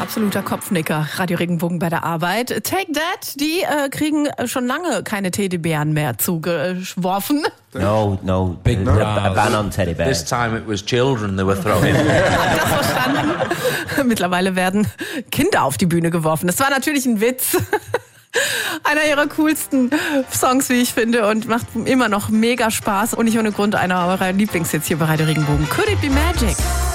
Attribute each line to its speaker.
Speaker 1: absoluter Kopfnicker. Radio Regenbogen bei der Arbeit. Take That, die kriegen schon lange keine Teddybären mehr zugeworfen.
Speaker 2: No, big a ban on teddy bears.
Speaker 3: This time it was children they were throwing.
Speaker 1: Das verstanden. Mittlerweile werden Kinder auf die Bühne geworfen. Das war natürlich ein Witz. Einer ihrer coolsten Songs, wie ich finde, und macht immer noch mega Spaß. Und nicht ohne Grund einer eurer Lieblingshits hier bei Radio Regenbogen. Could It Be Magic?